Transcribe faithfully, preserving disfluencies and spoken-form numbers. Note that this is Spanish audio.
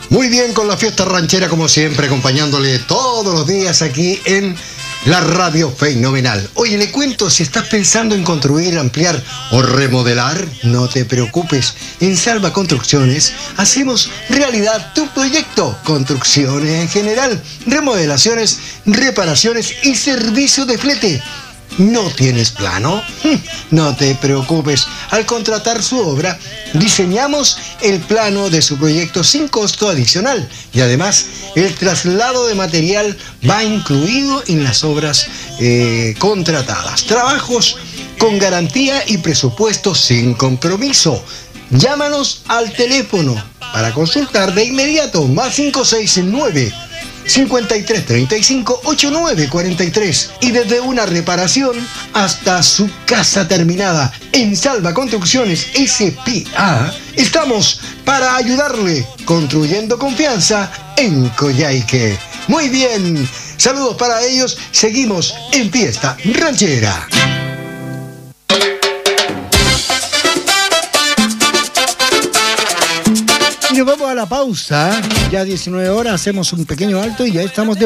Muy bien, con la fiesta ranchera como siempre, acompañándole todos los días aquí en la Radio Fenomenal. Oye, le cuento, si estás pensando en construir, ampliar o remodelar, no te preocupes. En Salva Construcciones hacemos realidad tu proyecto. Construcciones en general, remodelaciones, reparaciones y servicio de flete. ¿No tienes plano? No te preocupes. Al contratar su obra, diseñamos el plano de su proyecto sin costo adicional. Y además, el traslado de material va incluido en las obras eh, contratadas. Trabajos con garantía y presupuesto sin compromiso. Llámanos al teléfono para consultar de inmediato. Más cinco seis nueve, cincuenta y tres treinta y cinco, ochenta y nueve cuarenta y tres. Y desde una reparación hasta su casa terminada. En Salva Construcciones S P A estamos para ayudarle, construyendo confianza en Coyhaique. Muy bien, saludos para ellos. Seguimos en Fiesta Ranchera. Y nos vamos a la pausa. Ya diecinueve horas, hacemos un pequeño alto y ya estamos de